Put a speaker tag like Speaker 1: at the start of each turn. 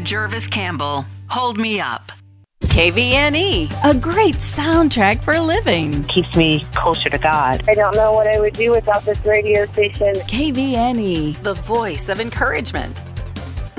Speaker 1: Jervis Campbell, Hold Me Up.
Speaker 2: KVNE, a great soundtrack for living.
Speaker 3: Keeps me closer to God.
Speaker 4: I don't know what I would do without this radio station.
Speaker 2: KVNE, the voice of encouragement.